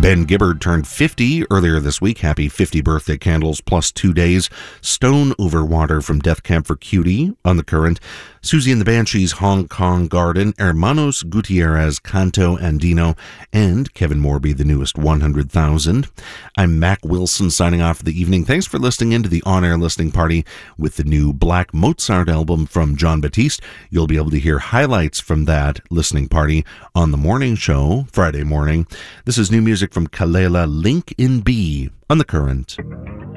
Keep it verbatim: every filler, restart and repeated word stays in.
Ben Gibbard turned fifty earlier this week. Happy fifty birthday candles plus two days. Stone Over Water from Death Camp for Cutie on The Current. Susie and the Banshees, Hong Kong Garden. Hermanos Gutierrez, Canto Andino. And Kevin Morby, the newest one hundred thousand. I'm Mac Wilson signing off for the evening. Thanks for listening in to the on-air listening party with the new Black Mozart album from Jon Batiste. You'll be able to hear highlights from that listening party on the morning show, Friday morning. This is new music from Kalela Link in B on The Current.